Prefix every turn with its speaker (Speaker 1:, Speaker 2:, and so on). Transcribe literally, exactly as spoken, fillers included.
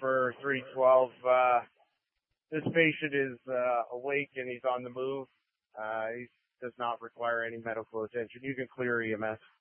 Speaker 1: for three twelve. Uh, this patient is uh, awake and he's on the move. Uh, he does not require any medical attention. You can clear E M S.